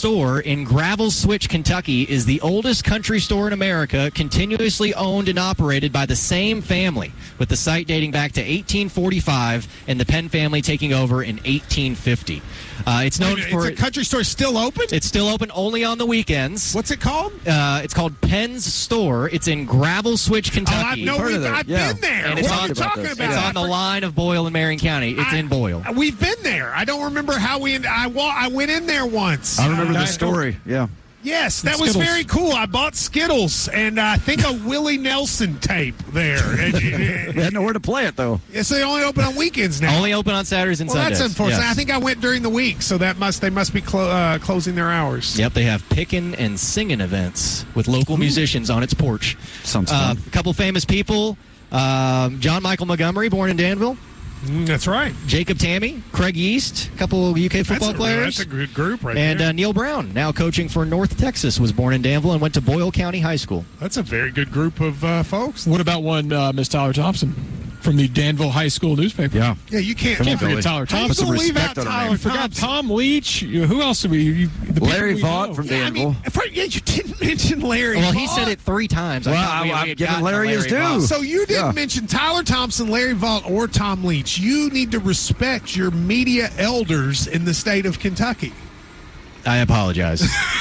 store in Gravel Switch, Kentucky, is the oldest country store in America, continuously owned and operated by the same family, with the site dating back to 1845 and the Penn family taking over in 1850. It's known for... Is the country store still open? It's still open only on the weekends. What's it called? It's called Penn's Store. It's in Gravel Switch, Kentucky. I've been there. And what are you talking about? It's on the line of Boyle and Marion County. It's in Boyle. We've been there. I don't remember how I went in there once. I remember the story. Yeah. Yes, that was very cool. I bought Skittles and I think a Willie Nelson tape there. They had nowhere to play it, though. Yes, they only open on weekends now. Only open on Saturdays and Sundays. That's unfortunate. Yes. I think I went during the week, so they must be closing their hours. Yep, they have pickin' and singing events with local musicians on its porch. Sounds fun. A couple famous people. John Michael Montgomery, born in Danville. That's right. Jacob Tammy, Craig Yeast, a couple UK football players. That's a good group right there. And Neil Brown, now coaching for North Texas, was born in Danville and went to Boyle County High School. That's a very good group of folks. What about one Miss Tyler Thompson from the Danville High School newspaper? Yeah. Yeah, you can't forget Tyler Thompson. Leave out Tyler You forgot Tom Leach. Who else did we? Larry Vaught from Danville. You didn't mention Larry Well, Vaught. he said it 3 times. Well, I'm giving Larry his due. So you didn't mention Tyler Thompson, Larry Vaught, or Tom Leach. You need to respect your media elders in the state of Kentucky. I apologize.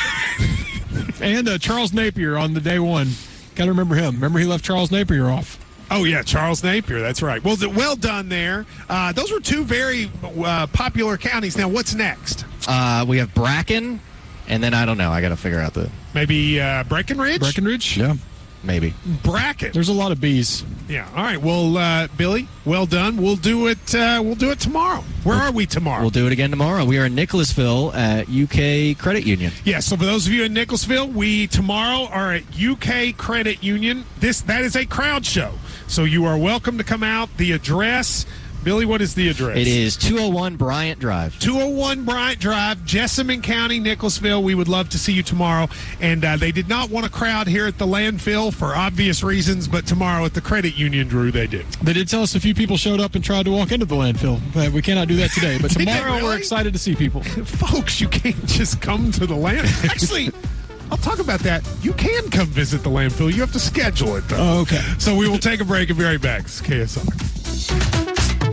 And Charles Napier on the day one. Got to remember him. Remember he left Charles Napier off. Oh, yeah, Charles Napier. That's right. Well done there. Those were 2 very popular counties. Now, what's next? We have Bracken, and then I don't know. I got to figure out the... Maybe Breckenridge? Breckenridge? Yeah. Maybe. Bracken. There's a lot of B's. Yeah. All right. Well, Billy, well done. We'll do it tomorrow. Where are we tomorrow? We'll do it again tomorrow. We are in Nicholasville at UK Credit Union. Yeah. So for those of you in Nicholasville, we tomorrow are at UK Credit Union. That is a crowd show. So you are welcome to come out. The address, Billy, what is the address? It is 201 Bryant Drive. 201 Bryant Drive, Jessamine County, Nicholasville. We would love to see you tomorrow. And they did not want a crowd here at the landfill for obvious reasons, but tomorrow at the credit union, Drew, they did. They did tell us a few people showed up and tried to walk into the landfill. But we cannot do that today. But tomorrow we're excited to see people. Folks, you can't just come to the landfill. Actually, I'll talk about that. You can come visit the landfill. You have to schedule it, though. Oh, okay. So we will take a break and be right back. It's KSR.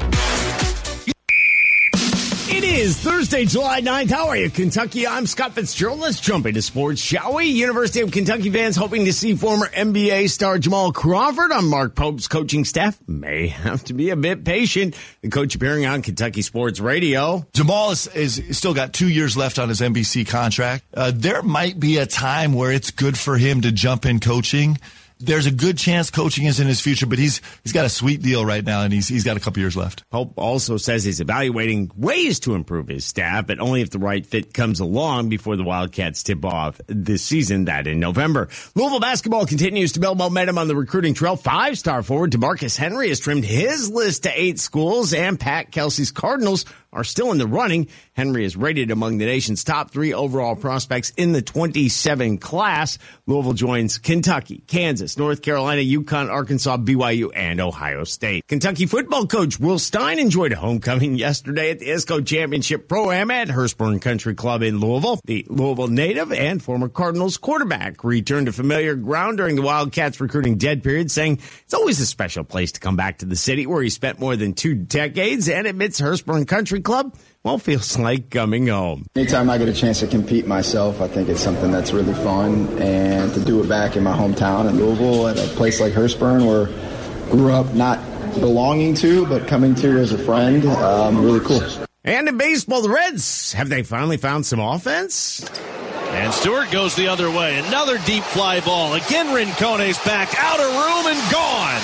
It is Thursday, July 9th. How are you, Kentucky? I'm Scott Fitzgerald. Let's jump into sports, shall we? University of Kentucky fans hoping to see former NBA star Jamal Crawford on Mark Pope's coaching staff may have to be a bit patient. The coach appearing on Kentucky Sports Radio. Jamal is still got 2 years left on his NBC contract. There might be a time where it's good for him to jump in coaching. There's a good chance coaching is in his future, but he's got a sweet deal right now, and he's got a couple years left. Pope also says he's evaluating ways to improve his staff, but only if the right fit comes along before the Wildcats tip off this season, that in November. Louisville basketball continues to build momentum on the recruiting trail. 5-star forward DeMarcus Henry has trimmed his list to 8 schools, and Pat Kelsey's Cardinals are still in the running. Henry is rated among the nation's top 3 overall prospects in the 27 class. Louisville joins Kentucky, Kansas, North Carolina, UConn, Arkansas, BYU, and Ohio State. Kentucky football coach Will Stein enjoyed a homecoming yesterday at the ISCO Championship Pro-Am at Hurstbourne Country Club in Louisville. The Louisville native and former Cardinals quarterback returned to familiar ground during the Wildcats recruiting dead period, saying it's always a special place to come back to the city where he spent more than 2 decades, and admits Hurstbourne Country Club, well, feels like coming home. Anytime I get a chance to compete myself, I think it's something that's really fun, and to do it back in my hometown in Louisville at a place like Hurstbourne where I grew up not belonging to but coming to as a friend, really cool. And in baseball, the Reds, have they finally found some offense? And Stewart goes the other way. Another deep fly ball. Again, Rincone's back out of room and gone.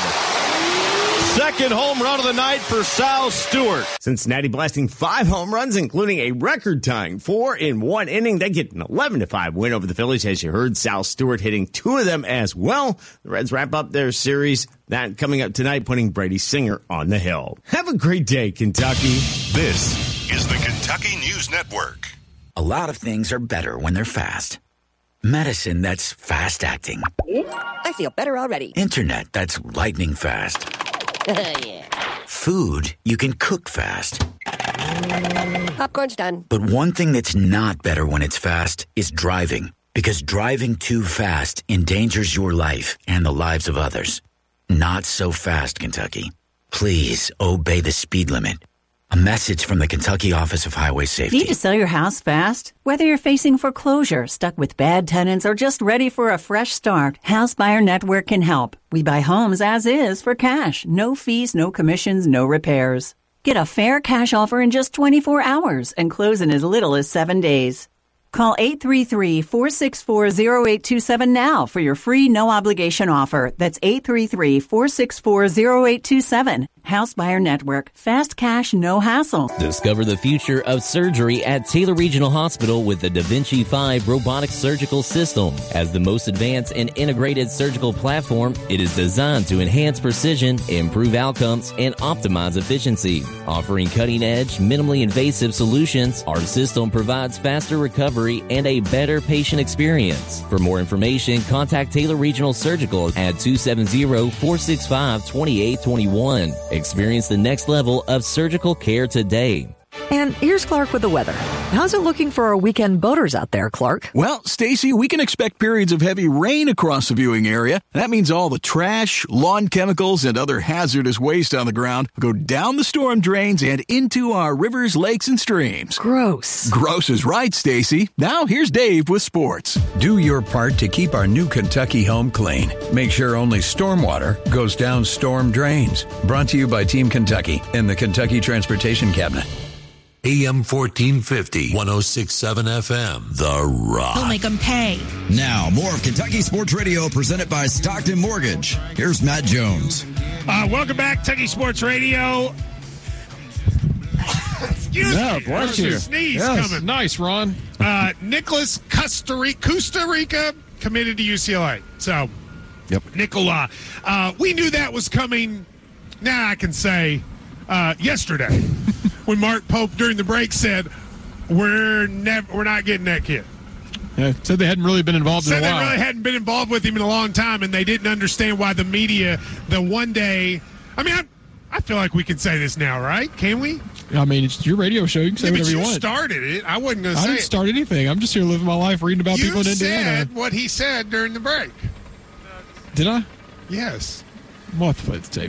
Second home run of the night for Sal Stewart. Cincinnati blasting 5 home runs, including a record-tying 4 in 1 inning. They get an 11-5 win over the Phillies, as you heard. Sal Stewart hitting 2 of them as well. The Reds wrap up their series. That coming up tonight, putting Brady Singer on the hill. Have a great day, Kentucky. This is the Kentucky News Network. A lot of things are better when they're fast. Medicine that's fast-acting. I feel better already. Internet that's lightning fast. Yeah. Food you can cook fast. Popcorn's done. But one thing that's not better when it's fast is driving. Because driving too fast endangers your life and the lives of others. Not so fast, Kentucky. Please obey the speed limit. A message from the Kentucky Office of Highway Safety. Need to sell your house fast? Whether you're facing foreclosure, stuck with bad tenants, or just ready for a fresh start, House Buyer Network can help. We buy homes as is for cash. No fees, no commissions, no repairs. Get a fair cash offer in just 24 hours and close in as little as 7 days. Call 833-464-0827 now for your free no-obligation offer. That's 833-464-0827. House Buyer Network. Fast cash, no hassle. Discover the future of surgery at Taylor Regional Hospital with the Da Vinci 5 robotic surgical system. As the most advanced and integrated surgical platform, it is designed to enhance precision, improve outcomes, and optimize efficiency. Offering cutting-edge, minimally invasive solutions, our system provides faster recovery and a better patient experience. For more information, contact Taylor Regional Surgical at 270-465-2821. Experience the next level of surgical care today. And here's Clark with the weather. How's it looking for our weekend boaters out there, Clark? Well, Stacy, we can expect periods of heavy rain across the viewing area. That means all the trash, lawn chemicals, and other hazardous waste on the ground will go down the storm drains and into our rivers, lakes, and streams. Gross. Gross is right, Stacy. Now here's Dave with sports. Do your part to keep our new Kentucky home clean. Make sure only stormwater goes down storm drains. Brought to you by Team Kentucky and the Kentucky Transportation Cabinet. AM 1450, 106.7 FM, The Rock. He'll make them pay. Now, more of Kentucky Sports Radio presented by Stockton Mortgage. Here's Matt Jones. Welcome back, Kentucky Sports Radio. Excuse me. Bless you. Sneeze coming. Nice, Ron. Nicholas Costa Rica committed to UCLA. So, Nicola. We knew that was coming, now I can say, yesterday. When Mark Pope during the break said, we're not getting that kid. Yeah, said they hadn't really been involved in a while. Said they really hadn't been involved with him in a long time, and they didn't understand why the media, the one day, I feel like we can say this now, right? Can we? I mean, it's your radio show. You can say whatever you want. You started it. I wasn't going to say it. I didn't start anything. I'm just here living my life, reading about people in Indiana. You said what he said during the break. Did I? Yes. We'll have to play the tape.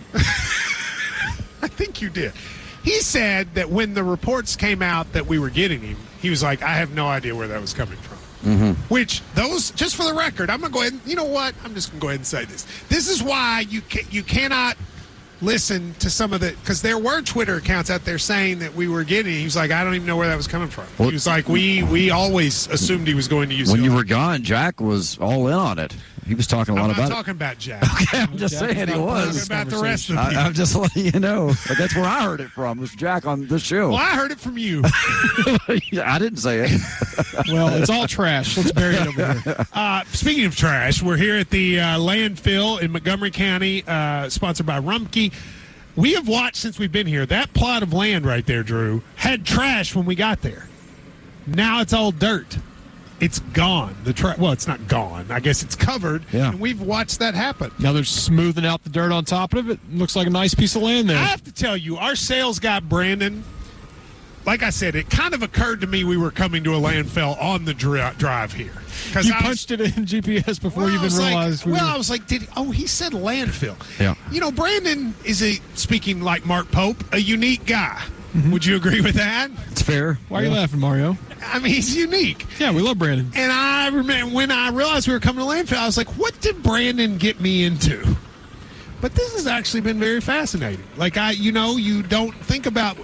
I think you did. He said that when the reports came out that we were getting him, he was like, I have no idea where that was coming from. Mm-hmm. Which, those, just for the record, I'm going to go ahead and, you know what? I'm just going to go ahead and say this. This is why you cannot listen to some of the, because there were Twitter accounts out there saying that we were getting him. He was like, I don't even know where that was coming from. He was like, we always assumed he was going to use When you were gone, Jack was all in on it. He was talking a lot about it. I'm not talking about Jack. Okay, I'm just saying he was. I'm talking about the rest of you. I'm just letting you know. But that's where I heard it from, was Jack on the show. Well, I heard it from you. I didn't say it. Well, it's all trash. Let's bury it over here. Speaking of trash, we're here at the landfill in Montgomery County, sponsored by Rumpke. We have watched since we've been here. That plot of land right there, Drew, had trash when we got there. Now it's all dirt. It's gone. Well, it's not gone. I guess it's covered. Yeah. And we've watched that happen. Now they're smoothing out the dirt on top of it. Looks like a nice piece of land there. I have to tell you, our sales guy, Brandon, like I said, it kind of occurred to me we were coming to a landfill on the drive here. You punched it in GPS before you even realized. I was like, he said landfill. Yeah. You know, Brandon is speaking like Mark Pope, a unique guy. Mm-hmm. Would you agree with that? It's fair. Why are you laughing, Mario? I mean, he's unique. Yeah, we love Brandon. And I remember when I realized we were coming to landfill, I was like, what did Brandon get me into? But this has actually been very fascinating. Like, you don't think about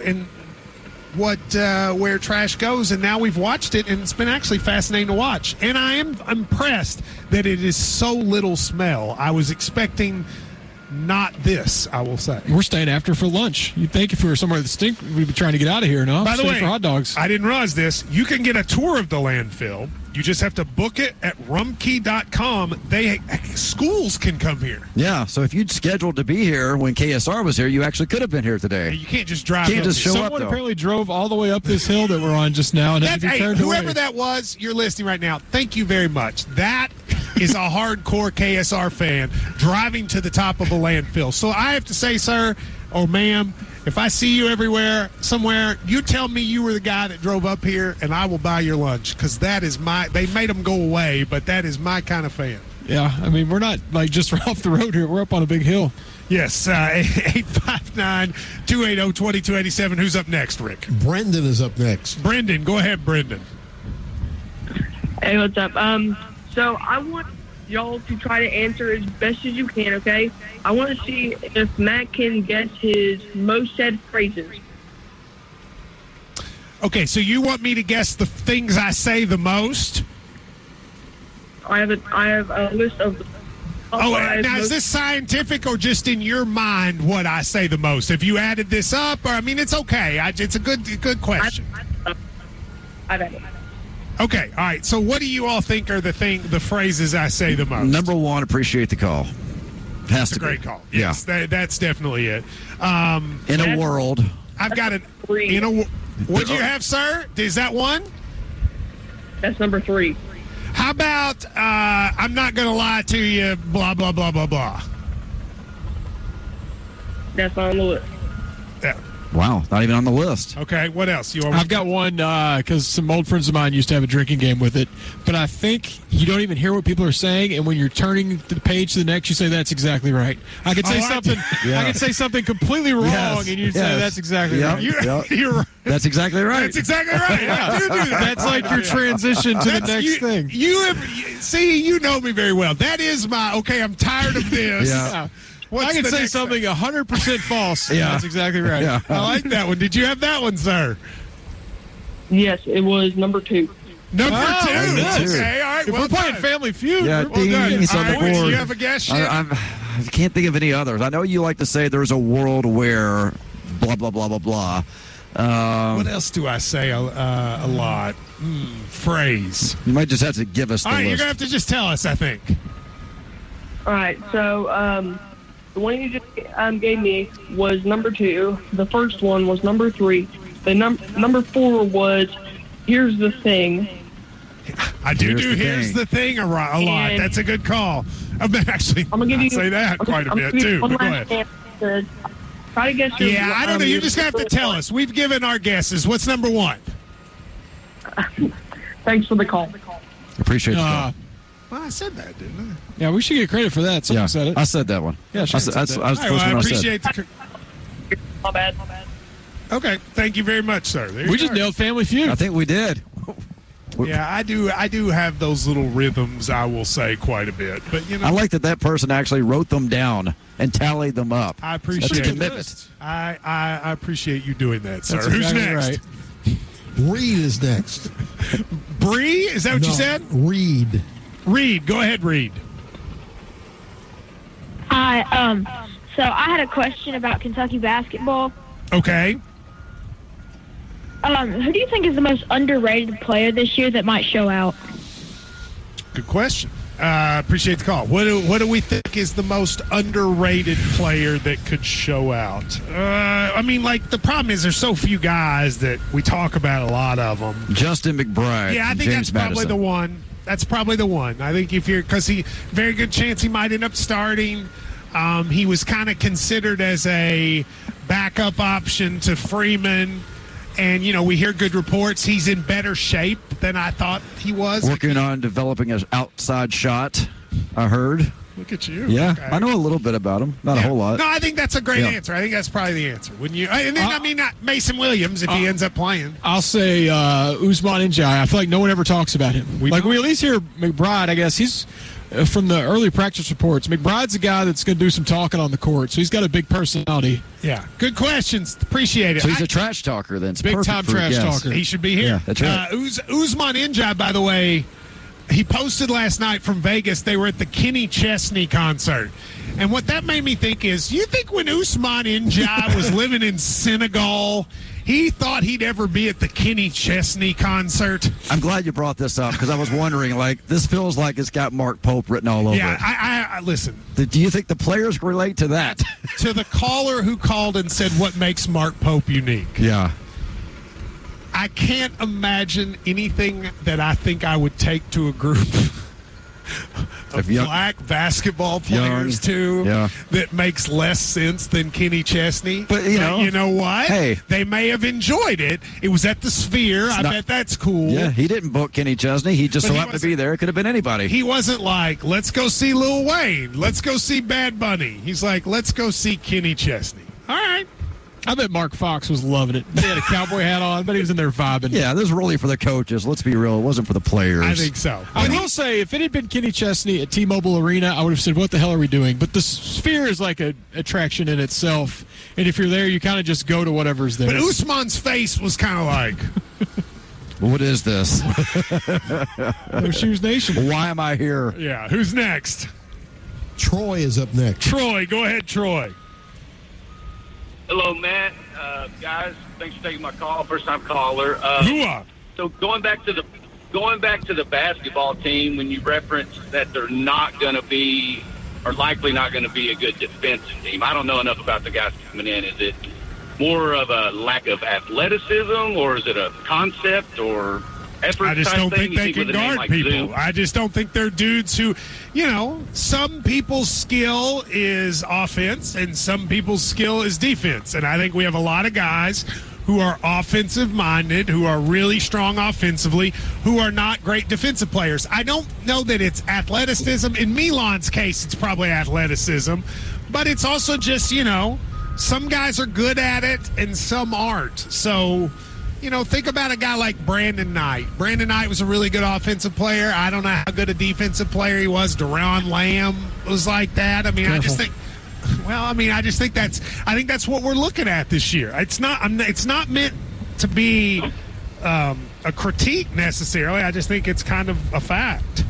where trash goes, and now we've watched it, and it's been actually fascinating to watch. And I am impressed that it is so little smell. I was expecting not this, I will say. We're staying after for lunch. You'd think if we were somewhere that stink, we'd be trying to get out of here. No, by the way, for hot dogs. I didn't realize this. You can get a tour of the landfill. You just have to book it at rumkey.com. Schools can come here. Yeah, so if you'd scheduled to be here when KSR was here, you actually could have been here today. You can't just drive. You can't just show Someone up, though. Apparently drove all the way up this hill that we're on just now. And whoever that was, you're listening right now, thank you very much. That is a hardcore KSR fan driving to the top of a landfill. So I have to say, sir, or ma'am, If I see you somewhere, you tell me you were the guy that drove up here, and I will buy your lunch, because that is they made them go away, but that is my kind of fan. Yeah, I mean, we're not like just off the road here. We're up on a big hill. Yes, 859-280-2287. Who's up next, Rick? Brendan is up next. Brendan, go ahead, Brendan. Hey, what's up? So I want y'all to try to answer as best as you can, okay? I want to see if Matt can guess his most said phrases. Okay, so you want me to guess the things I say the most? I have a list of. Now is this scientific or just in your mind what I say the most? Have you added this up, or I mean, it's okay. It's a good question. I've added it. Okay, all right. So, what do you all think are the phrases I say the most? Number one, appreciate the call. That's a great call. Yes, that's definitely it. In a world, I've got it. What'd you have, sir? Is that one? That's number 3. How about I'm not going to lie to you, blah, blah, blah, blah, blah? That's not on the list. Yeah. Wow, not even on the list. Okay, what else? I've got one because some old friends of mine used to have a drinking game with it, but I think you don't even hear what people are saying, and when you're turning the page to the next, you say, that's exactly right. I could say something I could say something completely wrong, and you'd say, that's exactly right. You're right. That's exactly right. That's exactly right. Yeah. That's like your transition to the next thing. You know me very well. That is I'm tired of this. Yeah. I can say something 100% false. Yeah. That's exactly right. Yeah. I like that one. Did you have that one, sir? Yes, it was number 2. Number 2. Okay, all right. We're playing Family Feud. Yeah, well done. He's on the board. Do you have a guess yet? I can't think of any others. I know you like to say there's a world where blah, blah, blah, blah, blah. What else do I say a lot? Phrase. You might just have to give us the list. All right, list. you're going to have to just tell us, I think. All right, so the one you just gave me was number 2. The first one was number 3. The number 4 was here's the thing. I do here's the thing a lot. That's a good call. I'm going to say that quite a bit, too. But go ahead. Try to guess your, I don't know. You're just going to have to tell us. We've given our guesses. What's number 1? Thanks for the call. Appreciate the call. Well, I said that, didn't I? Yeah, we should get credit for that. Someone said it. I said that one. Yeah, I was the first one I I appreciate said. My bad. Okay, thank you very much, sir. We just nailed Family Feud. I think we did. Yeah, I do have those little rhythms, I will say, quite a bit. But I like that person actually wrote them down and tallied them up. I appreciate That's a commitment. I appreciate you doing that, sir. That's Who's exactly next? Right. Reed is next. Bree? Is that what you said? Reed. Reed. Go ahead, Reed. Hi. So I had a question about Kentucky basketball. Okay. Who do you think is the most underrated player this year that might show out? Good question. Appreciate the call. What do we think is the most underrated player that could show out? The problem is there's so few guys that we talk about, a lot of them. Justin McBride. Yeah, I think James that's probably Madison. the one. That's probably the one. I think because very good chance he might end up starting. He was kind of considered as a backup option to Freeman. And, we hear good reports. He's in better shape than I thought he was. Working on developing an outside shot, I heard. Look at you. Yeah, Okay. I know a little bit about him. Not a whole lot. No, I think that's a great answer. I think that's probably the answer. Wouldn't you? And then, not Mason Williams if he ends up playing. I'll say Usman Njai. I feel like no one ever talks about him. We at least hear McBride, I guess. He's from the early practice reports. McBride's a guy that's going to do some talking on the court, so he's got a big personality. Yeah. Good questions. Appreciate it. So he's a trash talker then. It's big-time trash talker. He should be here. Yeah, that's right. Usman Njai, by the way, he posted last night from Vegas. They were at the Kenny Chesney concert. And what that made me think is, you think when Usman Njai was living in Senegal, he thought he'd ever be at the Kenny Chesney concert? I'm glad you brought this up because I was wondering, this feels like it's got Mark Pope written all over it. Yeah, I listen. Do you think the players relate to that? To the caller who called and said what makes Mark Pope unique. Yeah. I can't imagine anything that I think I would take to a group of black basketball players, too, that makes less sense than Kenny Chesney. But, you know what? Hey. They may have enjoyed it. It was at the Sphere. I bet that's cool. Yeah, he didn't book Kenny Chesney. He just so happened to be there. It could have been anybody. He wasn't like, let's go see Lil Wayne. Let's go see Bad Bunny. He's like, let's go see Kenny Chesney. All right. I bet Mark Fox was loving it. He had a cowboy hat on, but he was in there vibing. Yeah, this is really for the coaches. Let's be real. It wasn't for the players. I think so. I will say, if it had been Kenny Chesney at T-Mobile Arena, I would have said, what the hell are we doing? But the Sphere is like an attraction in itself. And if you're there, you kind of just go to whatever's there. But Usman's face was kind of like... What is this? No Shoes Nation. Why am I here? Yeah, who's next? Troy is up next. Troy, go ahead, Troy. Hello, Matt. Guys, thanks for taking my call. First-time caller. So going back to the basketball team, when you reference that they're not going to be, or likely not going to be, a good defensive team, I don't know enough about the guys coming in. Is it more of a lack of athleticism, or is it a concept or effort? I just don't think they can guard people. I just don't think they're dudes who, some people's skill is offense and some people's skill is defense. And I think we have a lot of guys who are offensive-minded, who are really strong offensively, who are not great defensive players. I don't know that it's athleticism. In Milan's case, it's probably athleticism. But it's also just, some guys are good at it and some aren't. So... think about a guy like Brandon Knight. Brandon Knight was a really good offensive player. I don't know how good a defensive player he was. Deron Lamb was like that. I mean, I just think that's what we're looking at this year. It's not meant to be a critique necessarily. I just think it's kind of a fact.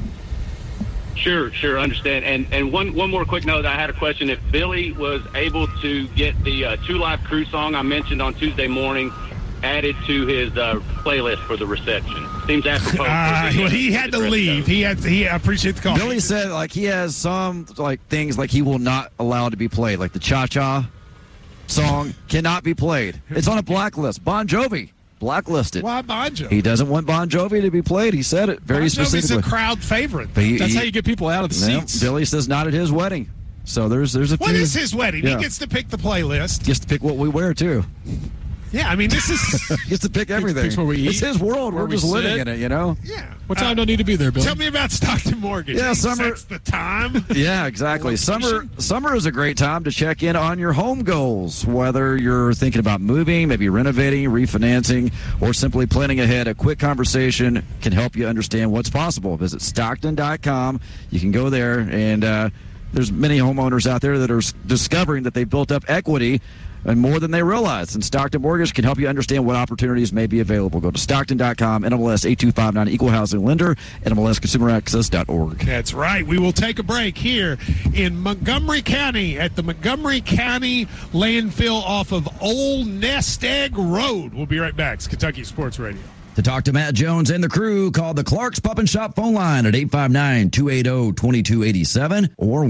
Sure, understand. And one more quick note. I had a question. If Billy was able to get the Two Live Crew song I mentioned on Tuesday morning added to his playlist for the reception. Seems apropos. Well, he had to leave. He appreciate the call. Billy said he has some things he will not allow to be played, like the Cha-Cha song cannot be played. It's on a blacklist. Bon Jovi blacklisted. Why Bon Jovi? He doesn't want Bon Jovi to be played. He said it very specifically. Bon Jovi's a crowd favorite. That's how you get people out of the seats. Billy says not at his wedding. So there's a What is his wedding? Yeah. He gets to pick the playlist. He gets to pick what we wear too. Yeah, I mean, this is... He gets to pick everything. Picks what we eat, it's his world. We're just living in it, Yeah. What time do I need to be there, Bill? Tell me about Stockton Mortgage. Yeah, summer. That's the time. Yeah, exactly. Summer is a great time to check in on your home goals. Whether you're thinking about moving, maybe renovating, refinancing, or simply planning ahead, a quick conversation can help you understand what's possible. Visit Stockton.com. You can go there, and there's many homeowners out there that are discovering that they've built up equity and more than they realize. And Stockton Mortgage can help you understand what opportunities may be available. Go to Stockton.com, NMLS 8259, Equal Housing Lender, NMLSConsumerAccess.org. That's right. We will take a break here in Montgomery County at the Montgomery County landfill off of Old Nest Egg Road. We'll be right back. It's Kentucky Sports Radio. To talk to Matt Jones and the crew, call the Clark's Pub and Shop phone line at 859-280-2287 or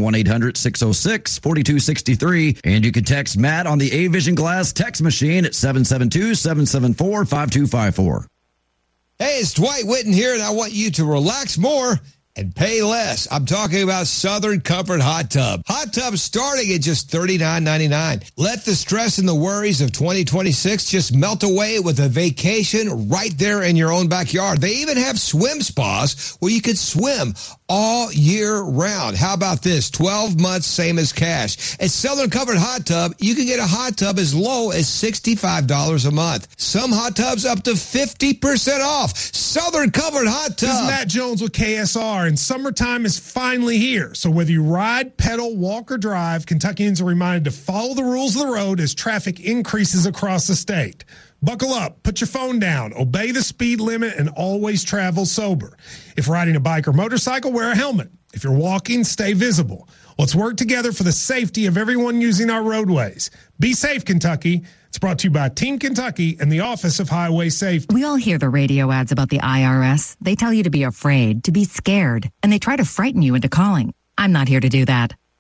1-800-606-4263. And you can text Matt on the A-Vision Glass text machine at 772-774-5254. Hey, it's Dwight Whitten here, and I want you to relax more and pay less. I'm talking about Southern Comfort Hot Tub. Hot tubs starting at just $39.99. Let the stress and the worries of 2026 just melt away with a vacation right there in your own backyard. They even have swim spas where you can swim all year round. How about this? 12 months, same as cash. At Southern Comfort Hot Tub, you can get a hot tub as low as $65 a month. Some hot tubs up to 50% off. Southern Comfort Hot Tub. This is Matt Jones with KSR, and summertime is finally here. So whether you ride, pedal, walk, or drive, Kentuckians are reminded to follow the rules of the road as traffic increases across the state. Buckle up, put your phone down, obey the speed limit, and always travel sober. If riding a bike or motorcycle, wear a helmet. If you're walking, stay visible. Let's work together for the safety of everyone using our roadways. Be safe, Kentucky. It's brought to you by Team Kentucky and the Office of Highway Safety. We all hear the radio ads about the IRS. They tell you to be afraid, to be scared, and they try to frighten you into calling. I'm not here to do that.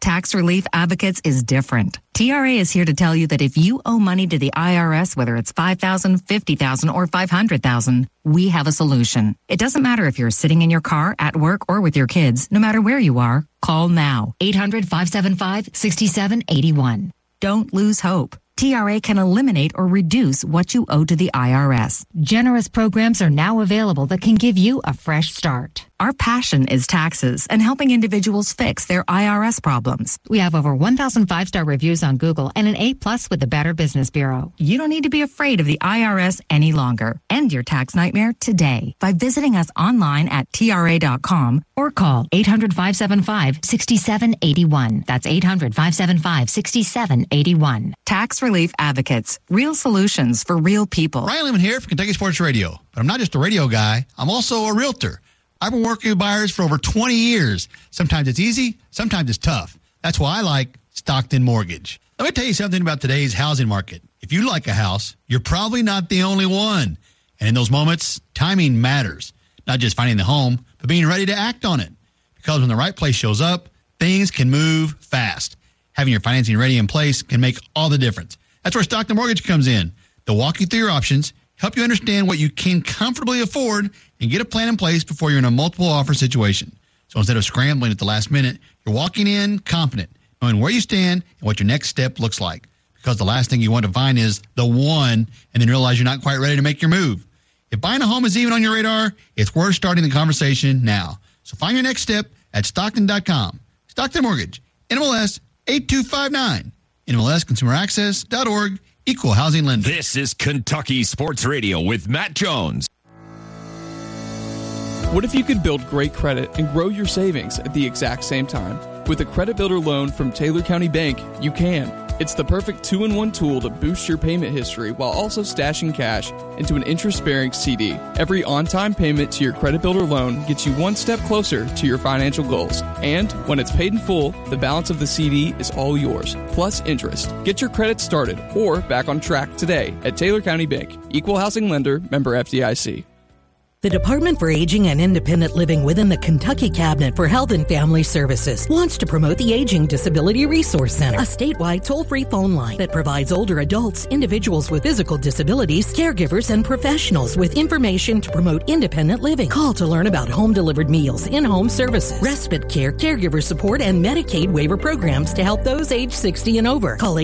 Tax Relief Advocates is different. TRA is here to tell you that if you owe money to the IRS, whether it's $5,000, $50,000, or $500,000, we have a solution. It doesn't matter if you're sitting in your car, at work, or with your kids. No matter where you are, call now. 800-575-6781. Don't lose hope. TRA can eliminate or reduce what you owe to the IRS. Generous programs are now available that can give you a fresh start. Our passion is taxes and helping individuals fix their IRS problems. We have over 1,000 5-star reviews on Google and an A+ with the Better Business Bureau. You don't need to be afraid of the IRS any longer. End your tax nightmare today by visiting us online at TRA.com or call 800-575-6781. That's 800-575-6781. Tax Relief Advocates. Real solutions for real people. Ryan Lehman here from Kentucky Sports Radio. But I'm not just a radio guy. I'm also a realtor. I've been working with buyers for over 20 years. Sometimes it's easy, sometimes it's tough. That's why I like Stockton Mortgage. Let me tell you something about today's housing market. If you like a house, you're probably not the only one. And in those moments, timing matters. Not just finding the home, but being ready to act on it. Because when the right place shows up, things can move fast. Having your financing ready in place can make all the difference. That's where Stockton Mortgage comes in. They'll walk you through your options, help you understand what you can comfortably afford, and get a plan in place before you're in a multiple offer situation. So instead of scrambling at the last minute, you're walking in confident, knowing where you stand and what your next step looks like. Because the last thing you want to find is the one and then realize you're not quite ready to make your move. If buying a home is even on your radar, it's worth starting the conversation now. So find your next step at Stockton.com. Stockton Mortgage, NMLS 8259. NMLSConsumerAccess.org. Equal housing lender. This is Kentucky Sports Radio with Matt Jones. What if you could build great credit and grow your savings at the exact same time? With a Credit Builder loan from Taylor County Bank, you can. It's the perfect 2-in-1 tool to boost your payment history while also stashing cash into an interest-bearing CD. Every on-time payment to your Credit Builder loan gets you one step closer to your financial goals. And when it's paid in full, the balance of the CD is all yours, plus interest. Get your credit started or back on track today at Taylor County Bank. Equal housing lender, member FDIC. The Department for Aging and Independent Living within the Kentucky Cabinet for Health and Family Services wants to promote the Aging Disability Resource Center, a statewide toll-free phone line that provides older adults, individuals with physical disabilities, caregivers, and professionals with information to promote independent living. Call to learn about home-delivered meals, in-home services, respite care, caregiver support, and Medicaid waiver programs to help those age 60 and over. Call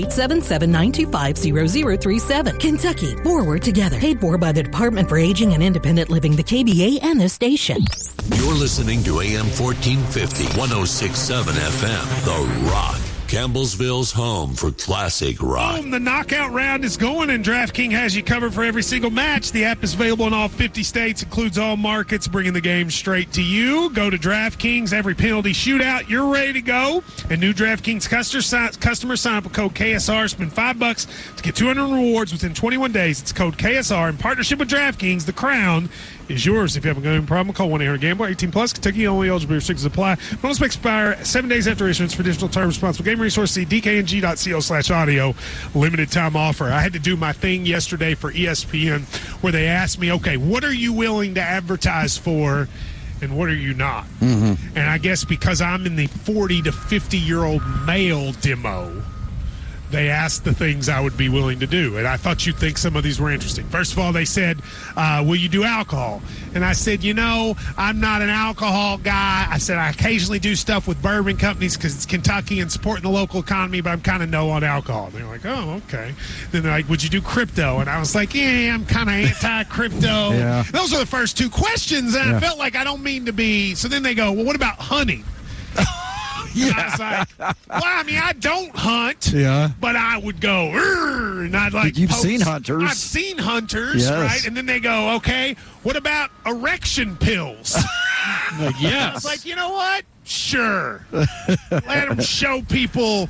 877-925-0037. Kentucky, forward together. Paid for by the Department for Aging and Independent Living, the KBA, and this station. You're listening to AM 1450, 106.7 FM, The Rock, Campbellsville's home for classic rock. Boom, the knockout round is going, and DraftKings has you covered for every single match. The app is available in all 50 states, includes all markets, bringing the game straight to you. Go to DraftKings, every penalty shootout, you're ready to go. And new DraftKings customer sign up with code KSR. Spend $5 to get 200 rewards within 21 days. It's code KSR in partnership with DraftKings. The crown is yours. If you have a gambling problem, call 1-800-GAMBLER. 18 plus. Kentucky only. Eligible restrictions apply. Bonus may expire 7 days after issuance. For additional terms, responsible game resource. See dkng.co/audio. Limited time offer. I had to do my thing yesterday for ESPN where they asked me, okay, what are you willing to advertise for and what are you not? Mm-hmm. And I guess because I'm in the 40 to 50-year-old male demo, they asked the things I would be willing to do. And I thought you'd think some of these were interesting. First of all, they said, will you do alcohol? And I said, I'm not an alcohol guy. I said, I occasionally do stuff with bourbon companies because it's Kentucky and supporting the local economy, but I'm kind of no on alcohol. And they're like, oh, okay. Then they're like, would you do crypto? And I was like, yeah, I'm kind of anti-crypto. Yeah. Those are the first two questions, and I felt like I don't mean to be. So then they go, well, what about hunting? Yeah. I was like, well, I mean, I don't hunt, but I would go, and I'd like You've seen hunters. I've seen hunters, yes. Right? And then they go, okay, what about erection pills? Yes. I was like, you know what? Sure. Let them show people,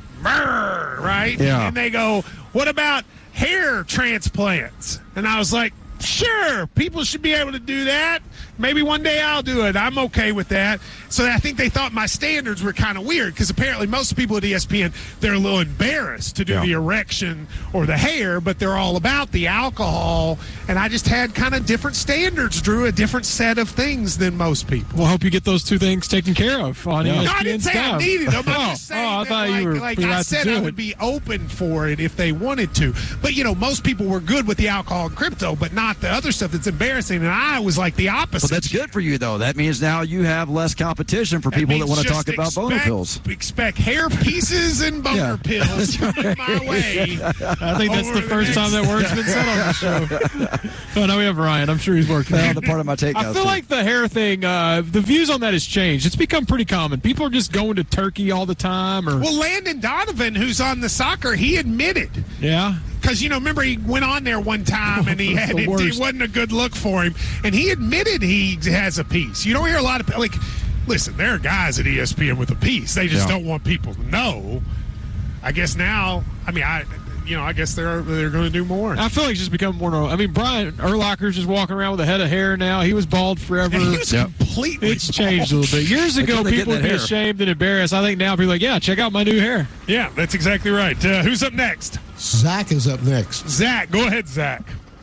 right? Yeah. And they go, what about hair transplants? And I was like, sure, people should be able to do that. Maybe one day I'll do it. I'm okay with that. So I think they thought my standards were kind of weird because apparently most people at ESPN, they're a little embarrassed to do the erection or the hair, but they're all about the alcohol. And I just had kind of different standards, Drew, a different set of things than most people. Well, I hope you get those two things taken care of on ESPN. No, I didn't say I needed them. I'm just saying I thought you were I said I would be open for it if they wanted to. But, most people were good with the alcohol and crypto, but not the other stuff that's embarrassing. And I was like the opposite. Well, that's good for you, though. That means now you have less competition for people that want to talk about boner pills. Expect hair pieces and boner pills coming my way. I think that's the first time that word's been said on the show. Oh, now we have Ryan. I'm sure he's working on the part of my take. I feel like the hair thing, the views on that has changed. It's become pretty common. People are just going to Turkey all the time. Well, Landon Donovan, who's on the soccer, he admitted. Yeah. Because, remember he went on there one time and he wasn't a good look for him. And he admitted he has a piece. You don't hear a lot of, listen, there are guys at ESPN with a piece. They just don't want people to know. I guess now, I guess they're going to do more. I feel like it's just become more normal. Brian Urlacher's just walking around with a head of hair now. He was bald forever. He was completely It's changed a little bit. Years ago, people would be ashamed and embarrassed. I think now people are like, yeah, check out my new hair. Yeah, that's exactly right. Who's up next? Zach is up next. Zach, go ahead, Zach.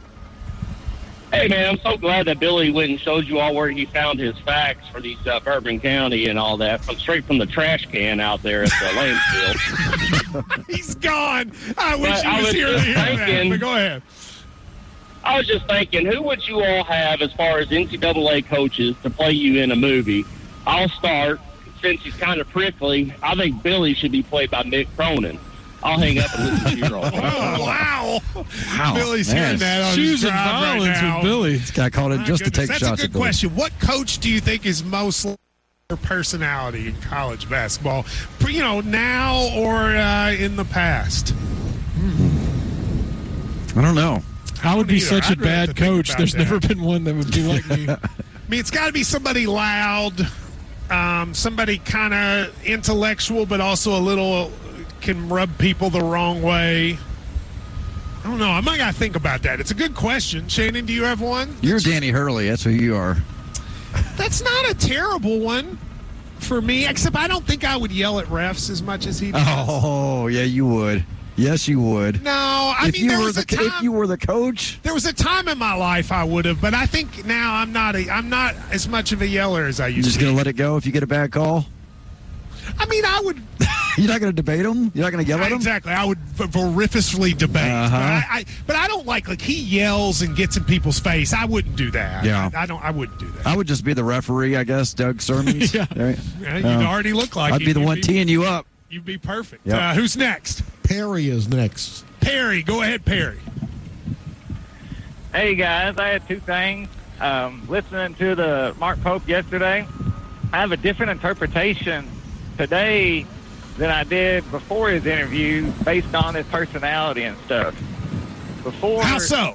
Hey, man, I'm so glad that Billy went and showed you all where he found his facts for these Bourbon County and all that, straight from the trash can out there at the landfill. He's gone. I wish he was here to hear that, but go ahead. I was just thinking, who would you all have as far as NCAA coaches to play you in a movie? I'll start. Since he's kind of prickly, I think Billy should be played by Mick Cronin. I'll hang up and listen to your all. Wow. Billy's hearing that on Shoes his and drive right violence now. with Billy. This guy called in just to take shots at Billy. That's a good question. What coach do you think is most personality in college basketball? Now or in the past? I don't know. I would be such a bad coach. There's never been one that would be like me. It's got to be somebody loud, somebody kind of intellectual, but also a little can rub people the wrong way. I don't know. I might got to think about that. It's a good question. Shannon, do you have one? You're Danny Hurley. That's who you are. That's not a terrible one for me, except I don't think I would yell at refs as much as he does. Oh, yeah, you would. Yes, you would. No, if you were the coach, there was a time in my life I would have, but I think now I'm not as much of a yeller as I used to be. You're just going to let it go if you get a bad call? I would. You're not going to debate him? You're not going to yell at him? Exactly. I would vociferously debate. But I don't like he yells and gets in people's face. I wouldn't do that. Yeah. I wouldn't do that. I would just be the referee, I guess, Doug Sermons. Yeah. Right? You'd already look like I'd be the one teeing you up. You'd be perfect. Yep. Who's next? Perry is next. Perry. Go ahead, Perry. Hey, guys. I had two things. Listening to the Mark Pope yesterday, I have a different interpretation today than I did before his interview based on his personality and stuff. How so?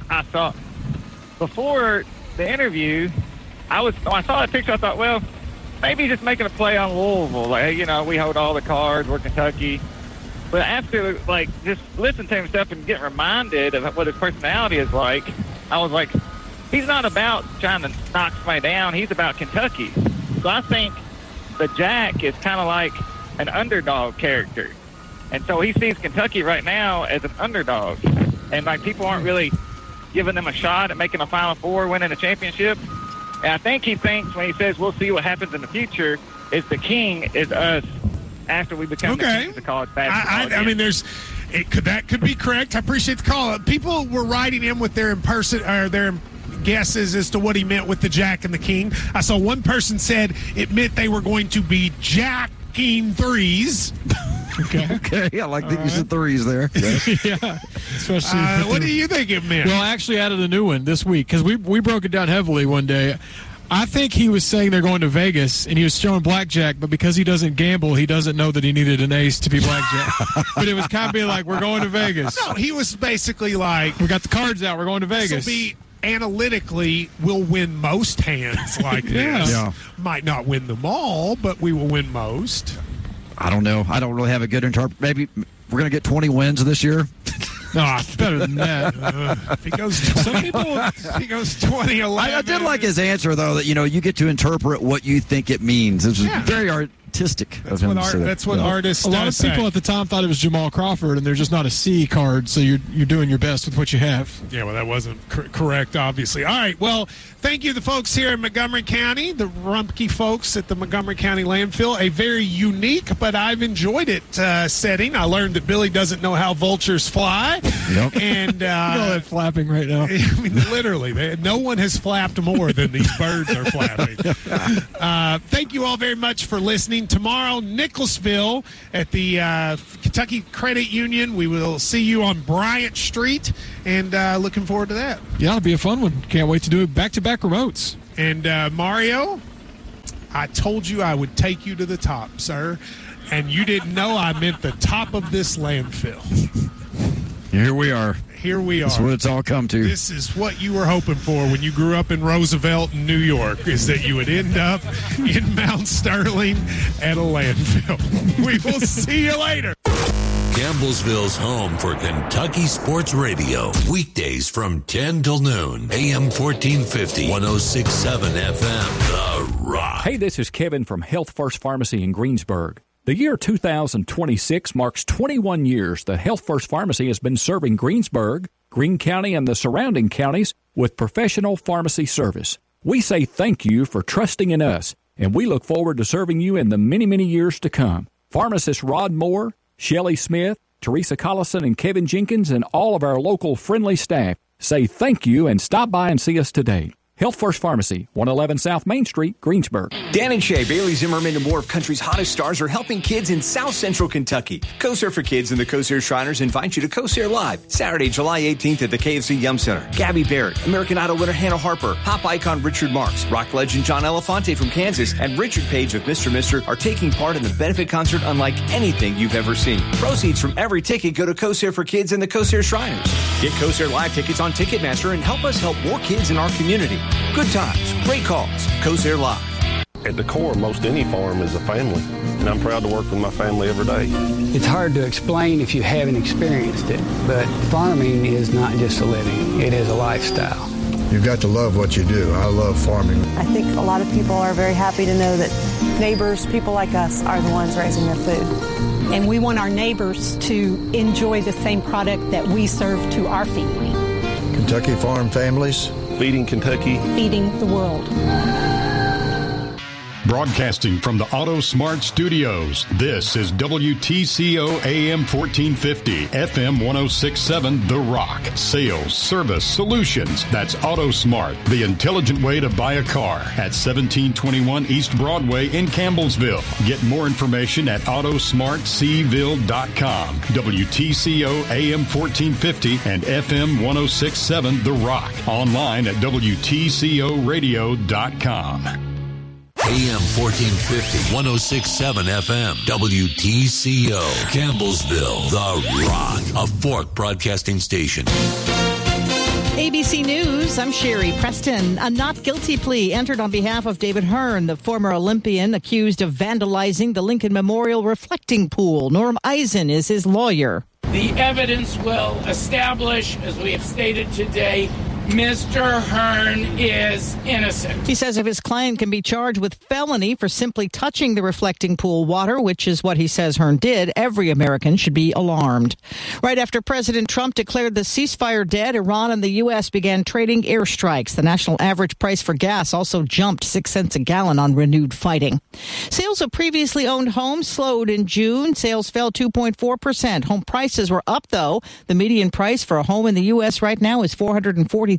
Before the interview, when I saw that picture, I thought, well, maybe just making a play on Louisville. We hold all the cards, we're Kentucky. But after, just listening to him stuff and getting reminded of what his personality is like, I was like, he's not about trying to knock somebody down. He's about Kentucky. So I think the Jack is kind of like an underdog character. And so he sees Kentucky right now as an underdog. And, people aren't really giving them a shot at making a Final Four, winning a championship. And I think he thinks when he says we'll see what happens in the future is the king is us after we become the kings of college basketball. That could be correct. I appreciate the call. People were writing in with their guesses as to what he meant with the Jack and the King. I saw one person said it meant they were going to be jacking threes. Okay, I like that you said threes there. Yeah. Especially what do you think it meant? Well, I actually added a new one this week because we broke it down heavily one day. I think he was saying they're going to Vegas, and he was showing blackjack, but because he doesn't gamble, he doesn't know that he needed an ace to be blackjack. But it was kind of being like, we're going to Vegas. No, he was basically like... We got the cards out, we're going to Vegas. Analytically, we'll win most hands like this. Yeah. Might not win them all, but we will win most. I don't know. I don't really have a good interpretation. Maybe we're going to get 20 wins this year. No, it's better than that. If he goes 2011. I did like his answer, though, that, you get to interpret what you think it means. It's very artistic of him. That's what artists A lot of people say. at the time thought it was Jamal Crawford, and there's just not a C card, so you're doing your best with what you have. Yeah, well, that wasn't correct, obviously. All right, well, thank you to the folks here in Montgomery County, the Rumpke folks at the Montgomery County landfill. A very unique, but I've enjoyed it setting. I learned that Billy doesn't know how vultures fly. Yep. And that flapping right now. I mean, literally, no one has flapped more than these birds are flapping. Thank you all very much for listening. Tomorrow, Nicholasville at the Kentucky Credit Union. We will see you on Bryant Street, and looking forward to that. Yeah, it'll be a fun one. Can't wait to do it back-to-back remotes. And Mario, I told you I would take you to the top, sir, and you didn't know I meant the top of this landfill. Here we are. Here we are. That's what it's all come to. This is what you were hoping for when you grew up in Roosevelt, New York, is that you would end up in Mount Sterling at a landfill. We will see you later. Campbellsville's home for Kentucky Sports Radio. Weekdays from 10 till noon. AM 1450, 106.7 FM. The Rock. Hey, this is Kevin from Health First Pharmacy in Greensburg. The year 2026 marks 21 years that Health First Pharmacy has been serving Greensburg, Greene County, and the surrounding counties with professional pharmacy service. We say thank you for trusting in us, and we look forward to serving you in the many, many years to come. Pharmacists Rod Moore, Shelley Smith, Teresa Collison, and Kevin Jenkins, and all of our local friendly staff say thank you and stop by and see us today. Health First Pharmacy, 111 South Main Street, Greensburg. Dan and Shay, Bailey Zimmerman, and more of country's hottest stars are helping kids in South Central Kentucky. CoSair for Kids and the CoSair Shriners invite you to CoSair Live, Saturday, July 18th at the KFC Yum Center. Gabby Barrett, American Idol winner Hannah Harper, pop icon Richard Marks, rock legend John Elefante from Kansas, and Richard Page of Mr. Mister are taking part in the benefit concert unlike anything you've ever seen. Proceeds from every ticket go to CoSair for Kids and the CoSair Shriners. Get CoSair Live tickets on Ticketmaster and help us help more kids in our community. Good times, great calls, CoSair Live. At the core, most any farm is a family, and I'm proud to work with my family every day. It's hard to explain if you haven't experienced it, but farming is not just a living, it is a lifestyle. You've got to love what you do. I love farming. I think a lot of people are very happy to know that neighbors, people like us, are the ones raising their food. And we want our neighbors to enjoy the same product that we serve to our family. Kentucky Farm Families. Feeding Kentucky. Feeding the world. Broadcasting from the Auto Smart Studios, this is WTCO AM 1450, FM 106.7 The Rock. Sales, service, solutions. That's Auto Smart, the intelligent way to buy a car at 1721 East Broadway in Campbellsville. Get more information at autosmartseville.com. WTCO AM 1450 and FM 106.7 The Rock. Online at WTCOradio.com. AM 1450, 106.7 FM, WTCO, Campbellsville, The Rock, a Fork broadcasting station. ABC News, I'm Sherry Preston. A not guilty plea entered on behalf of David Hearn, the former Olympian accused of vandalizing the Lincoln Memorial reflecting pool. Norm Eisen is his lawyer. The evidence will establish, as we have stated today, Mr. Hearn is innocent. He says if his client can be charged with felony for simply touching the reflecting pool water, which is what he says Hearn did, every American should be alarmed. Right after President Trump declared the ceasefire dead, Iran and the U.S. began trading airstrikes. The national average price for gas also jumped 6 cents a gallon on renewed fighting. Sales of previously owned homes slowed in June. Sales fell 2.4%. Home prices were up, though. The median price for a home in the U.S. right now is $440,600.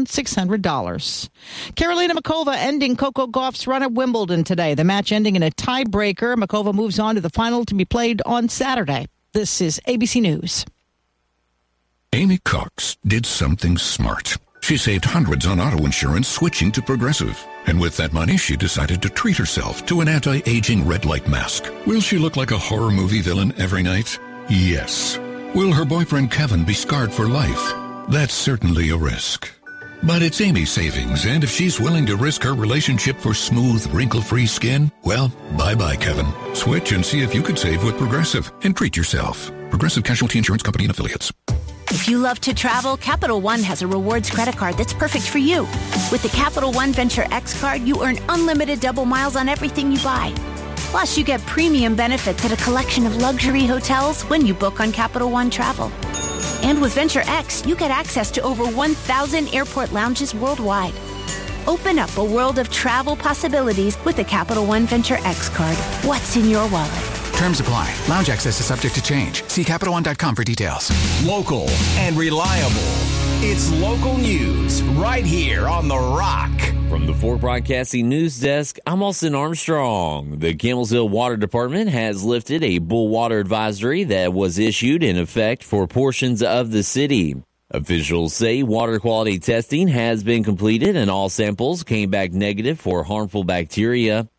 Karolina Muchova ending Coco Gauff's run at Wimbledon today. The match ending in a tiebreaker. Muchova moves on to the final to be played on Saturday. This is ABC News. Amy Cox did something smart. She saved hundreds on auto insurance switching to Progressive. And with that money, she decided to treat herself to an anti-aging red light mask. Will she look like a horror movie villain every night? Yes. Will her boyfriend Kevin be scarred for life? That's certainly a risk. But it's Amy's savings, and if she's willing to risk her relationship for smooth, wrinkle-free skin, well, bye-bye, Kevin. Switch and see if you could save with Progressive, and treat yourself. Progressive Casualty Insurance Company and Affiliates. If you love to travel, Capital One has a rewards credit card that's perfect for you. With the Capital One Venture X card, you earn unlimited double miles on everything you buy. Plus, you get premium benefits at a collection of luxury hotels when you book on Capital One Travel. And with Venture X, you get access to over 1,000 airport lounges worldwide. Open up a world of travel possibilities with the Capital One Venture X card. What's in your wallet? Terms apply. Lounge access is subject to change. See CapitalOne.com for details. Local and reliable. It's local news right here on The Rock. From the Fort Broadcasting News Desk, I'm Austin Armstrong. The Campbellsville Water Department has lifted a bull water advisory that was issued in effect for portions of the city. Officials say water quality testing has been completed and all samples came back negative for harmful bacteria.